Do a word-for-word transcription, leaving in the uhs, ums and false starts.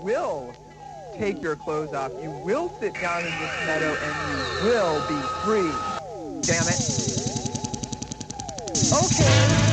will take your clothes off. You will sit down in this meadow and you will be free. Damn it. Okay.